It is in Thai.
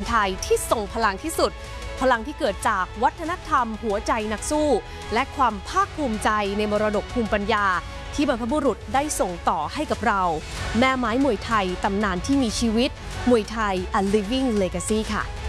ไทยที่ทรงพลังที่สุดพลังที่เกิดจากวัฒนธรรมหัวใจนักสู้และความภาคภูมิใจในมรดกภูมิปัญญาที่บรรพบุรุษได้ส่งต่อให้กับเราแม่ไม้มวยไทยตำนานที่มีชีวิตมวยไทย A Living Legacy ค่ะ